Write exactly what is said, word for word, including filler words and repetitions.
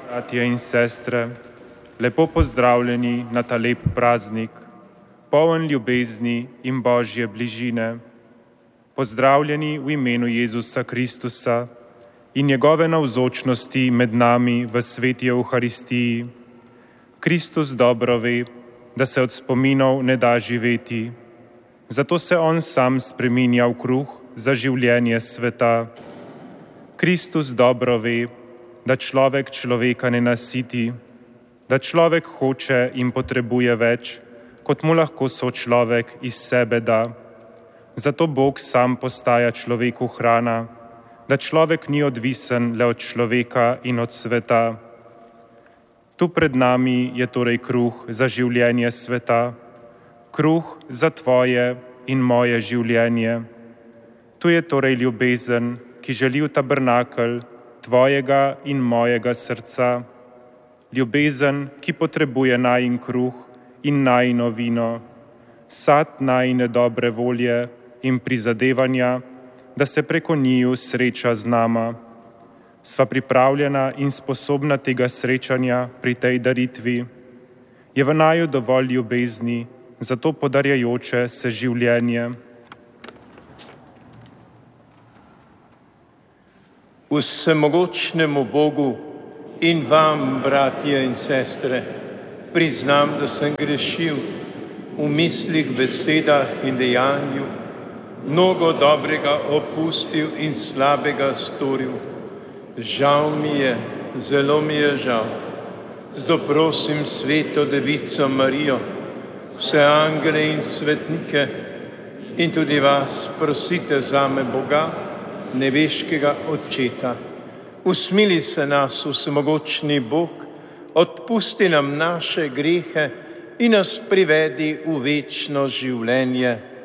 Bratje in sestre, lepo pozdravljeni na ta lep praznik, poln ljubezni in Božje bližine. Pozdravljeni v imenu Jezusa Kristusa in njegove navzočnosti med nami v sveti Evharistiji. Kristus dobro ve, da se od spominov ne da živeti, zato se on sam spreminja v kruh za življenje sveta. Kristus dobro ve, da človek človeka ne nasiti, da človek hoče in potrebuje več, kot mu lahko sočlovek iz sebe da. Zato Bog sam postaja človeku hrana, da človek ni odvisen le od človeka in od sveta. Tu pred nami je torej kruh za življenje sveta, kruh za tvoje in moje življenje. Tu je torej ljubezen, ki želi v tabernakelj tvojega in mojega srca, ljubezen, ki potrebuje najin kruh in najino vino, sad najine dobre volje in prizadevanja, da se preko njiju sreča z nama. Sva pripravljena in sposobna tega srečanja pri tej daritvi. Je v naju dovolj ljubezni, zato podarjajoče se življenje. Vsemogočnemu Bogu in vam, bratje in sestre, priznam, da sem grešil v mislih, besedah in dejanju, mnogo dobrega opustil in slabega storil. Žal mi je, zelo mi je žal. Zato prosim Sveto Devico Marijo, vse angele in svetnike in tudi vas prosite zame Boga, nebeškega Očeta. Usmili se nas, vsemogočni Bog, odpusti nam naše grehe in nas privedi v večno življenje.